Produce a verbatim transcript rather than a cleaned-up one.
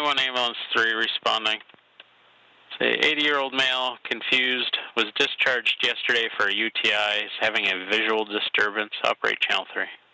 twenty-one ambulance three responding. Say eighty-year-old male, confused, was discharged yesterday for a U T I. Is having a visual disturbance. Operate channel three.